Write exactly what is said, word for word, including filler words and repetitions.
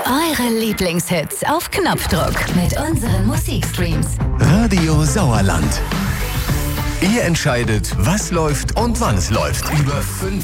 Eure Lieblingshits auf Knopfdruck mit unseren Musikstreams. Radio Sauerland. Ihr entscheidet, was läuft und wann es läuft. Über fünf